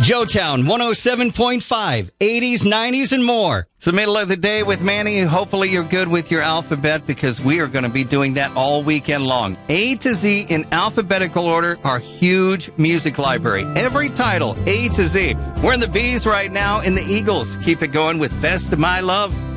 Joetown 107.5, 80s, 90s, and more. It's the middle of the day with Manny. Hopefully you're good with your alphabet because we are going to be doing that all weekend long. A to Z in alphabetical order, our huge music library. Every title, A to Z. We're in the B's right now in the Eagles. Keep it going with Best of My Love.